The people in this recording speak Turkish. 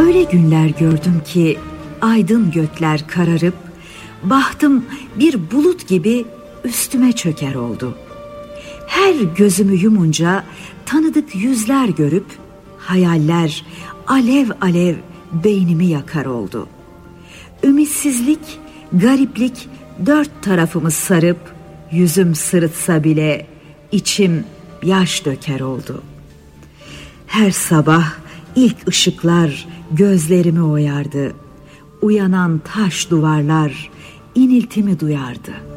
Öyle günler gördüm ki aydın gökler kararıp bahtım bir bulut gibi üstüme çöker oldu. Her gözümü yumunca tanıdık yüzler görüp hayaller alev alev beynimi yakar oldu. Ümitsizlik, gariplik dört tarafımı sarıp yüzüm sırıtsa bile içim yaş döker oldu. Her sabah ilk ışıklar gözlerimi oyardı. Uyanan taş duvarlar iniltimi duyardı.